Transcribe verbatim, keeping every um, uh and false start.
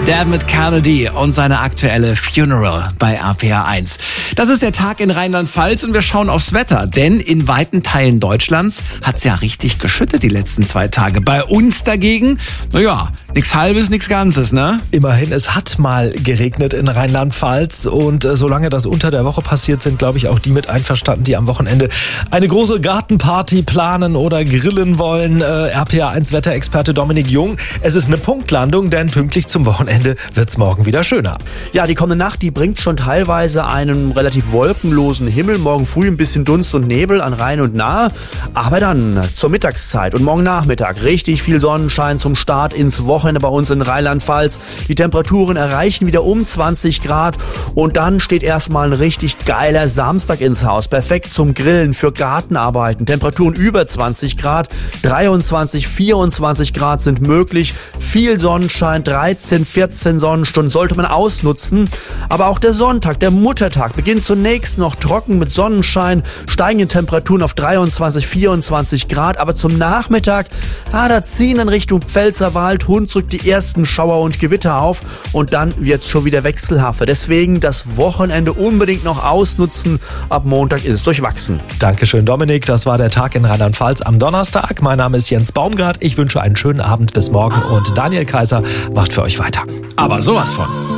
Dermot Kennedy und seine aktuelle Funeral bei R P R eins. Das ist der Tag in Rheinland-Pfalz und wir schauen aufs Wetter, denn in weiten Teilen Deutschlands hat's ja richtig geschüttet die letzten zwei Tage. Bei uns dagegen, naja, nichts Halbes, nichts Ganzes, ne? Immerhin, es hat mal geregnet in Rheinland-Pfalz und äh, solange das unter der Woche passiert, sind, glaube ich, auch die mit einverstanden, die am Wochenende eine große Gartenparty planen oder grillen wollen. Äh, R P R eins Wetterexperte Dominik Jung. Es ist eine Punktlandung, denn pünktlich zum Wochenende wird's morgen wieder schöner. Ja, die kommende Nacht, die bringt schon teilweise einen relativ wolkenlosen Himmel. Morgen früh ein bisschen Dunst und Nebel an Rhein und Nahe. Aber dann zur Mittagszeit und morgen Nachmittag richtig viel Sonnenschein zum Start ins Wochenende bei uns in Rheinland-Pfalz. Die Temperaturen erreichen wieder um zwanzig Grad und dann steht erstmal ein richtig geiler Samstag ins Haus. Perfekt zum Grillen, für Gartenarbeiten. Temperaturen über zwanzig Grad, dreiundzwanzig, vierundzwanzig Grad sind möglich. Viel Sonnenschein, dreizehn, vierzehn Sonnenstunden sollte man ausnutzen. Aber auch der Sonntag, der Muttertag, beginnt zunächst noch trocken mit Sonnenschein, steigende Temperaturen auf dreiundzwanzig, vierundzwanzig Grad. Aber zum Nachmittag, ah, da ziehen dann Richtung Pfälzerwald, Hunsrück die ersten Schauer und Gewitter auf und dann wird's schon wieder wechselhafter. Deswegen das Wochenende unbedingt noch ausnutzen. Ab Montag ist es durchwachsen. Dankeschön, Dominik. Das war der Tag in Rheinland-Pfalz am Donnerstag. Mein Name ist Jens Baumgart. Ich wünsche einen schönen Abend bis morgen und Daniel Kaiser macht für euch weiter. Aber sowas von.